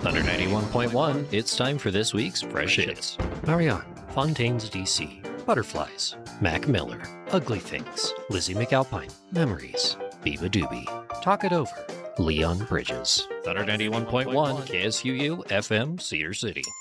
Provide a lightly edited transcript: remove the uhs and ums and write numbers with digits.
Thunder 91.1, it's time for this week's Fresh Hits. Marianne, Fontaine's DC, Butterflies, Mac Miller, Ugly Things, Lizzie McAlpine, Memories, Biba Doobie, Talk It Over, Leon Bridges. Thunder 91.1, KSUU, FM, Cedar City.